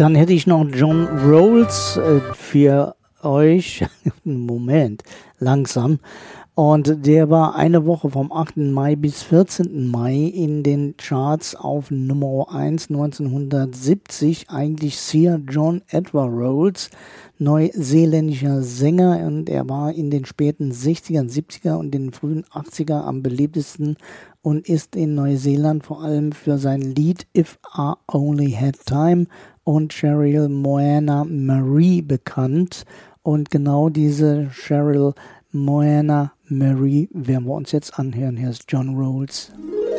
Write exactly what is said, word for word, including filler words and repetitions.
Dann hätte ich noch John Rolls äh, für euch. Moment, langsam. Und der war eine Woche vom achten Mai bis vierzehnten Mai in den Charts auf Nummer eins neunzehnhundertsiebzig. Eigentlich Sir John Edward Rolls, neuseeländischer Sänger, und er war in den späten sechziger, siebziger und den frühen achtziger am beliebtesten und ist in Neuseeland vor allem für sein Lied If I Only Had Time und Cheryl Moana Marie bekannt. Und genau diese Cheryl Moana Marie werden wir uns jetzt anhören. Hier ist John Rolls.